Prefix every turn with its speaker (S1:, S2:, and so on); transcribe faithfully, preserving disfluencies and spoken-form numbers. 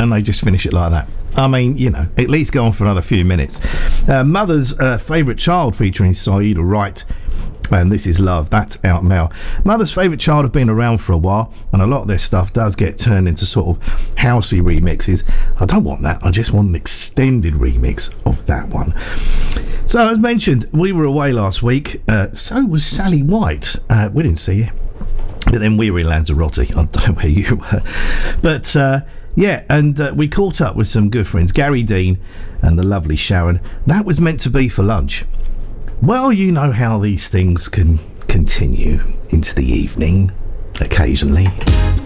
S1: and they just finish it like that. I mean, you know, at least go on for another few minutes. Uh, Mother's uh, Favourite Child featuring Saida Wright. And This Is Love, that's out now. Mother's Favourite Child have been around for a while, and a lot of their stuff does get turned into sort of housey remixes. I don't want that. I just want an extended remix of that one. So, as mentioned, we were away last week. Uh, so was Sally White. Uh, we didn't see you. But then we were in Lanzarote. I don't know where you were. But, uh, yeah, and uh, we caught up with some good friends, Gary Dean and the lovely Sharon. That was meant to be for lunch. Well, you know how these things can continue into the evening, occasionally.